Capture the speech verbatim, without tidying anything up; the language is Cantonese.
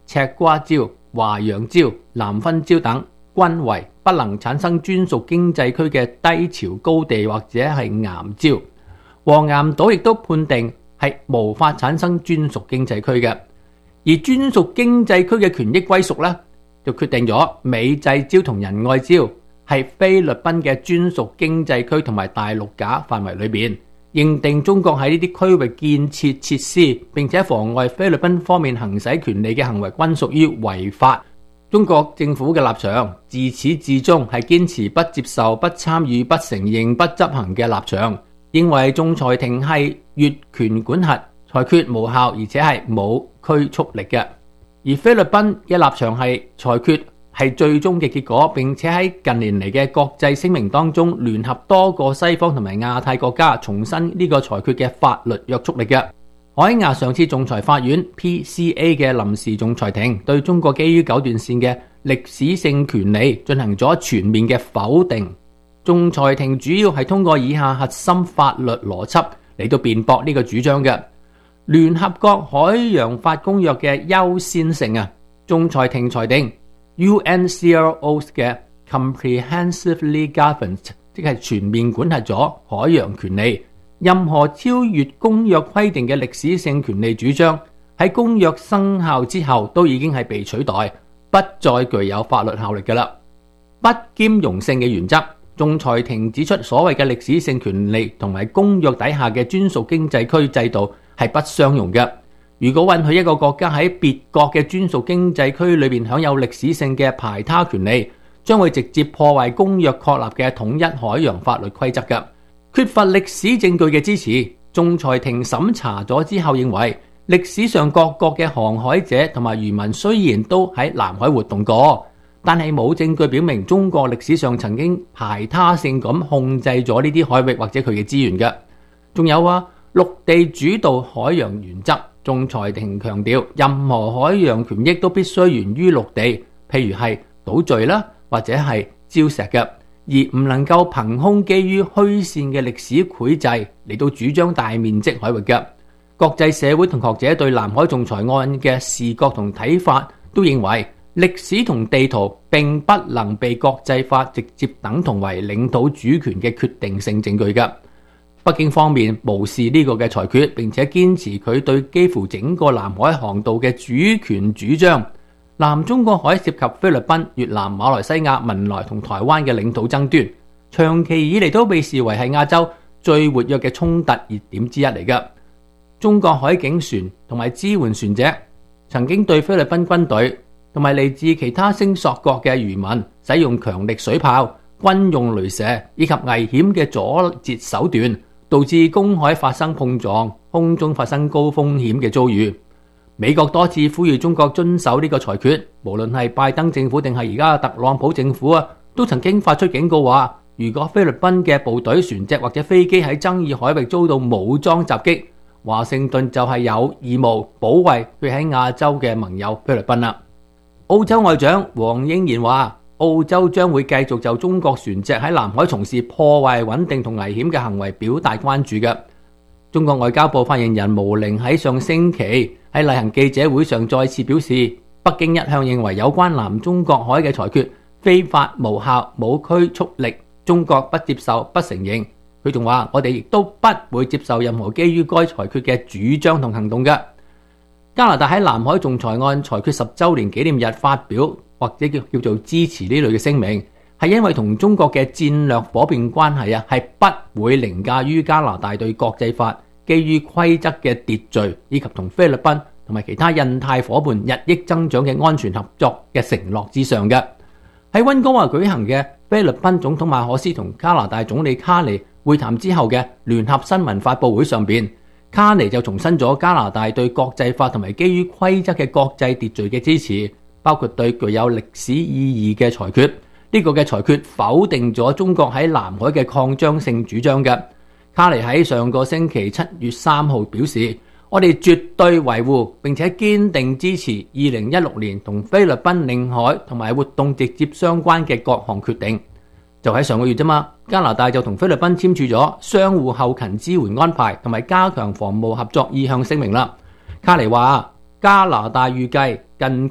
赤瓜礁、華陽礁、南薰礁等均為不能產生專屬經濟區嘅低潮高地或者係岩礁。黃岩島亦都判定係無法產生專屬經濟區嘅。而專屬經濟區嘅權益歸屬呢，就決定咗美濟礁同仁愛礁係菲律賓嘅專屬經濟區同埋大陸架範圍裏邊，認定中國喺呢啲區域建設設施並且妨礙菲律賓方面行使權利嘅行為均屬於違法。中國政府嘅立場自始至終係堅持不接受、不參與、不承認、不執行嘅立場，認為仲裁庭係越權管轄，裁決無效，而且係冇拘束力嘅。而菲律賓嘅立場係裁決係最終嘅結果，並且喺近年嚟嘅國際聲明當中，聯合多個西方同埋亞太國家重申呢個裁決嘅法律約束力嘅。海牙上次仲裁法院 P C A 嘅臨時仲裁庭對中國基於九段線嘅歷史性權利進行咗全面嘅否定。仲裁庭主要係通過以下核心法律邏輯嚟到辯駁呢個主張嘅：聯合國海洋法公約嘅優先性啊，仲裁庭裁定 U N C L O 嘅 comprehensively governs， 即係全面管轄咗海洋權利。任何超越公約規定嘅歷史性權利主張喺公約生效之後都已經係被取代，不再具有法律效力㗎啦。不兼容性嘅原則，仲裁庭指出所謂嘅歷史性權利同埋公約底下嘅專屬經濟區制度係不相容嘅。如果允許一個國家喺別國嘅專屬經濟區裏面享有歷史性嘅排他權利，將會直接破壞公約確立嘅統一海洋法律規則嘅。缺乏歷史證據嘅支持，仲裁庭審查咗之後認為，歷史上各國嘅航海者同埋漁民雖然都喺南海活動過，但係冇證據表明中國歷史上曾經排他性咁控制咗呢啲海域或者佢嘅資源嘅。仲有啊，陸地主導海洋原則，仲裁庭強調，任何海洋權益都必須源於陸地，譬如係島嶼啦，或者係礁石嘅。而唔能夠憑空基於虛線嘅歷史繪製嚟到主張大面積海域嘅。國際社會同學者對南海仲裁案嘅視覺同睇法都認為，歷史同地圖並不能被國際法直接等同為領土主權嘅決定性證據嘅。北京方面無視呢個嘅裁決，並且堅持佢對幾乎整個南海航道嘅主權主張。南中國海涉及菲律賓、越南、馬來西亞、文萊同台灣嘅領土爭端，長期以嚟都被視為係亞洲最活躍嘅衝突熱點之一嚟嘅。中國海警船同埋支援船隻曾經對菲律賓軍隊同埋嚟自其他聲索國嘅漁民使用強力水炮、軍用雷射以及危險嘅阻截手段，導致公海發生碰撞，空中發生高風險嘅遭遇。美國多次呼籲中國遵守呢個裁決，無論係拜登政府定係而家嘅特朗普政府啊，都曾經發出警告話，如果菲律賓嘅部隊、船隻或者飛機喺爭議海域遭到武裝襲擊，華盛頓就係有義務保衛佢喺亞洲嘅盟友菲律賓啦。澳洲外長黃英賢話，澳洲將會繼續就中國船隻喺南海從事破壞穩定同危險嘅行為表達關注嘅。中國外交部發言人毛寧喺上星期喺例行記者會上再次表示，北京一向認為有關南中國海嘅裁決非法無效、冇拘束力，中國不接受、不承認。佢仲話，我哋亦都不會接受任何基於該裁決嘅主張同行動嘅。加拿大喺南海仲裁案裁決十週年紀念日發表或者叫叫做支持呢類嘅聲明，係因為同中國嘅戰略夥伴關係啊，係不會凌駕於加拿大對國際法基於規則嘅秩序，以及同菲律賓同埋其他印太夥伴日益增長嘅安全合作嘅承諾之上嘅。喺溫哥華舉行嘅菲律賓總統馬可斯同加拿大總理卡尼會談之後嘅聯合新聞發佈會上邊，卡尼就重申咗加拿大對國際法同埋基於規則嘅國際秩序嘅支持，包括對具有歷史意義嘅裁決。呢個嘅裁決否定咗中國喺南海嘅擴張性主張嘅。卡尼喺上個星期七月三號表示，我哋絕對維護並且堅定支持二零一六年同菲律賓領海同埋活動直接相關嘅各項決定。就喺上個月啫嘛，加拿大就同菲律賓簽署咗相互後勤支援安排同埋加強防務合作意向聲明啦。卡尼話，加拿大預計近